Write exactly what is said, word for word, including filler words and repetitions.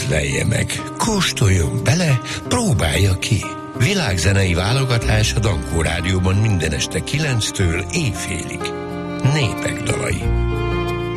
Ízlelje meg, kóstoljon bele, próbálja ki. Világzenei válogatás a Dankó Rádióban minden este kilenctől éjfélig. Népek dalai.